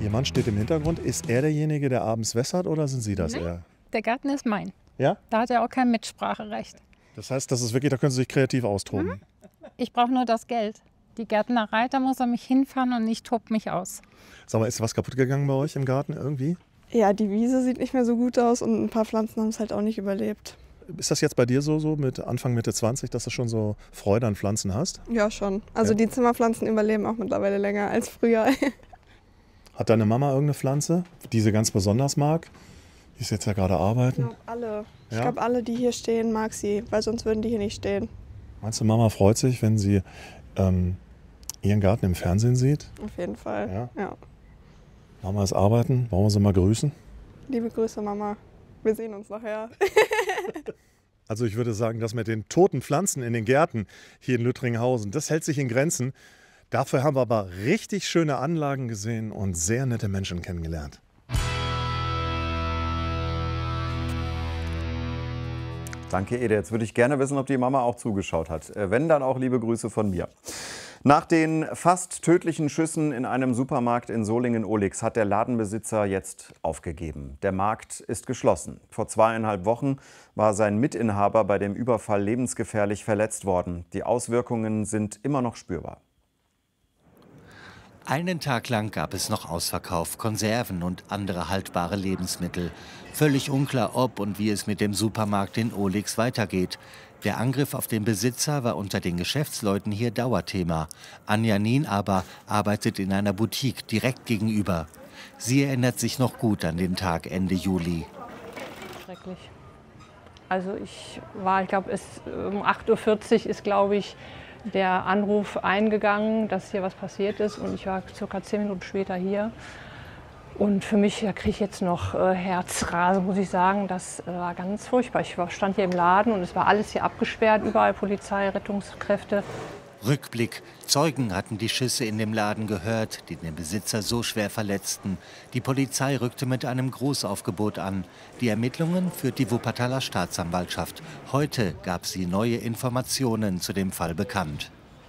Ihr Mann steht im Hintergrund. Ist er derjenige, der abends wässert oder sind Sie das eher? Der Garten ist mein. Ja? Da hat er auch kein Mitspracherecht. Das heißt, das ist wirklich, da können Sie sich kreativ austoben. Ich brauche nur das Geld. Die Gärtnerei, da muss er mich hinfahren und ich tob mich aus. Sag mal, ist was kaputt gegangen bei euch im Garten irgendwie? Ja, die Wiese sieht nicht mehr so gut aus und ein paar Pflanzen haben es halt auch nicht überlebt. Ist das jetzt bei dir so mit Anfang, Mitte 20, dass du schon so Freude an Pflanzen hast? Ja, schon. Also Ja. die Zimmerpflanzen überleben auch mittlerweile länger als früher. Hat deine Mama irgendeine Pflanze, die sie ganz besonders mag? Die ist jetzt ja gerade arbeiten. Ich Ja? glaube, alle, die hier stehen, mag sie, weil sonst würden die hier nicht stehen. Meinst du, Mama freut sich, wenn sie ihren Garten im Fernsehen sieht? Auf jeden Fall. Ja? Mama ist arbeiten. Wollen wir sie mal grüßen? Liebe Grüße, Mama. Wir sehen uns nachher. Also ich würde sagen, das mit den toten Pflanzen in den Gärten hier in Lüttringhausen, das hält sich in Grenzen. Dafür haben wir aber richtig schöne Anlagen gesehen und sehr nette Menschen kennengelernt. Danke, Ede. Jetzt würde ich gerne wissen, ob die Mama auch zugeschaut hat. Wenn, dann auch liebe Grüße von mir. Nach den fast tödlichen Schüssen in einem Supermarkt in Solingen-Ohlix hat der Ladenbesitzer jetzt aufgegeben. Der Markt ist geschlossen. Vor 2,5 Wochen war sein Mitinhaber bei dem Überfall lebensgefährlich verletzt worden. Die Auswirkungen sind immer noch spürbar. Einen Tag lang gab es noch Ausverkauf, Konserven und andere haltbare Lebensmittel. Völlig unklar, ob und wie es mit dem Supermarkt in Ohlix weitergeht. Der Angriff auf den Besitzer war unter den Geschäftsleuten hier Dauerthema. Anja Nien aber arbeitet in einer Boutique direkt gegenüber. Sie erinnert sich noch gut an den Tag Ende Juli. Schrecklich. Also ich glaube, um 8:40 Uhr ist, glaube ich, der Anruf eingegangen, dass hier was passiert ist. Und ich war circa 10 Minuten später hier. Und für mich, da kriege ich jetzt noch Herzrasen, muss ich sagen. Das war ganz furchtbar. Ich stand hier im Laden und es war alles hier abgesperrt, überall Polizei, Rettungskräfte. Rückblick. Zeugen hatten die Schüsse in dem Laden gehört, die den Besitzer so schwer verletzten. Die Polizei rückte mit einem Großaufgebot an. Die Ermittlungen führt die Wuppertaler Staatsanwaltschaft. Heute gab sie neue Informationen zu dem Fall bekannt.